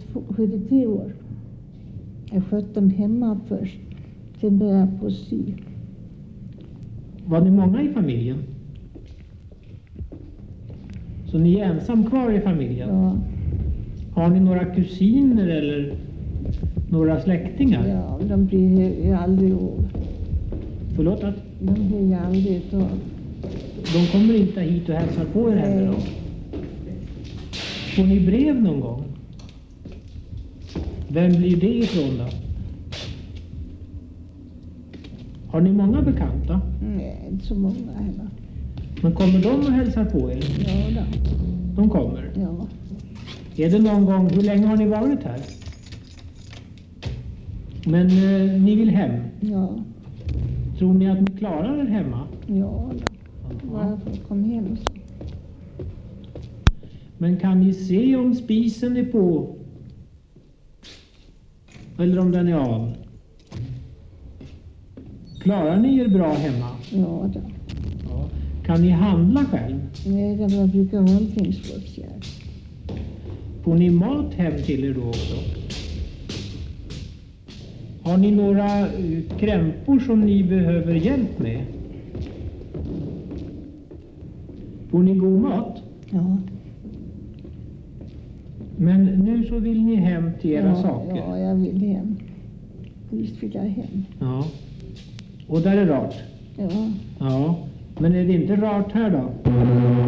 73 år. Jag sköt dem hemma först. Sen började jag på sy. Var ni många i familjen? Så ni är ensam kvar i familjen? Ja, Har ni några kusiner eller några släktingar? ja, de blir ju aldrig av. Förlåt att De blir ju aldrig av. de kommer inte hit och hälsar på er heller då? Får ni brev någon gång? Vem blir det ifrån då? Har ni många bekanta? Nej, inte så många heller. Men kommer de och hälsar på er? Ja, då. De kommer. Ja. Är det någon gång, hur länge har ni varit här? Men ni vill hem. Ja, Tror ni att ni klarar er hemma? ja då. Bara för att komma hem så. Men kan ni se om spisen är på? Eller om den är av? Klarar ni er bra hemma? Ja, då. Ja. Kan ni handla själv? Nej, jag brukar ha alltingsvårdshjälp. Får ni mat hem till er då också? Har ni några krämpor som ni behöver hjälp med? Får ni god mat? Ja. Men nu så vill ni hem till era saker. Ja, jag vill hem. Visst vill jag hem. Ja. Och där är rart. Ja. Ja. Men är det inte rart här då?